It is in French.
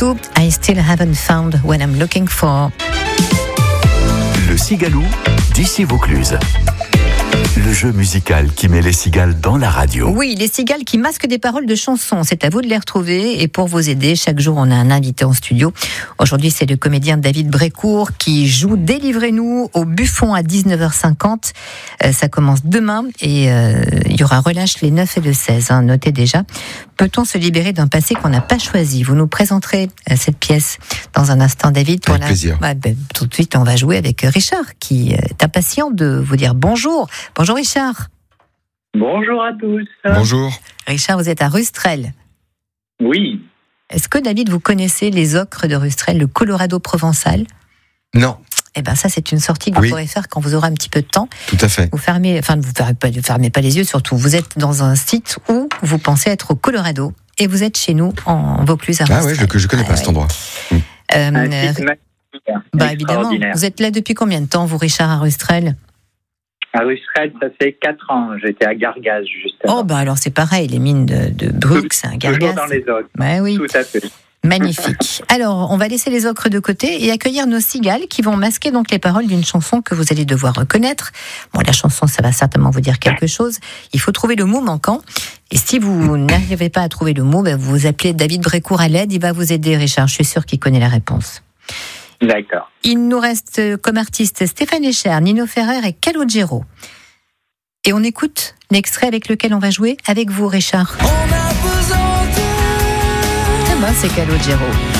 surtout I Still Haven't Found What I'm Looking For. Le Cigalou d'ici Vaucluse. Le jeu musical qui met les cigales dans la radio. Oui, les cigales qui masquent des paroles de chansons. C'est à vous de les retrouver. Et pour vous aider, chaque jour, on a un invité en studio. Aujourd'hui, c'est le comédien David Brécourt qui joue Délivrez-nous au Buffon à 19h50. Ça commence demain et il y aura relâche les 9 et le 16. Notez déjà. Peut-on se libérer d'un passé qu'on n'a pas choisi ? Vous nous présenterez cette pièce dans un instant, David. Avec plaisir. Tout de suite, on va jouer avec Richard qui est impatient de vous dire bonjour. Bonjour Richard. Bonjour à tous. Bonjour. Richard, vous êtes à Rustrel. Oui. Est-ce que David, vous connaissez les ocres de Rustrel, le Colorado provençal ? Non. Eh bien ça, c'est une sortie que vous pourrez faire quand vous aurez un petit peu de temps. Tout à fait. Vous fermez pas les yeux surtout. Vous êtes dans un site où vous pensez être au Colorado et vous êtes chez nous en Vaucluse à Rustrel. Ah oui, je connais pas cet endroit. Évidemment. Vous êtes là depuis combien de temps, vous, Richard, à Rustrel ? À Rustrel, ça fait 4 ans. J'étais à Gargaz, justement. Oh, alors c'est pareil, les mines de Bruck, c'est un Gargaz. Toujours dans les ocres. Oui. Tout à fait. Magnifique. Alors, on va laisser les ocres de côté et accueillir nos cigales qui vont masquer donc les paroles d'une chanson que vous allez devoir reconnaître. Bon, la chanson, ça va certainement vous dire quelque chose. Il faut trouver le mot manquant. Et si vous n'arrivez pas à trouver le mot, vous appelez David Brécourt à l'aide. Il va vous aider, Richard. Je suis sûr qu'il connaît la réponse. D'accord. Il nous reste comme artistes Stéphane Echer, Nino Ferrer et Calogero. Et on écoute l'extrait avec lequel on va jouer avec vous, Richard. C'est Calogero.